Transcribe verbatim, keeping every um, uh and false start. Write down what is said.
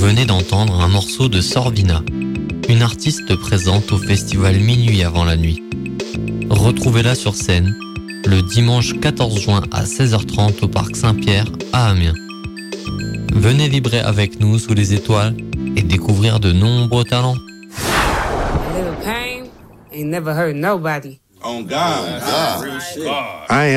venez d'entendre un morceau de Sorvina, une artiste présente au festival Minuit avant la nuit. Retrouvez-la sur scène le dimanche quatorze juin à seize heures trente au Parc Saint-Pierre à Amiens. Venez vibrer avec nous sous les étoiles et découvrir de nombreux talents. Little Pain ain't never hurt nobody. On God. God. God. I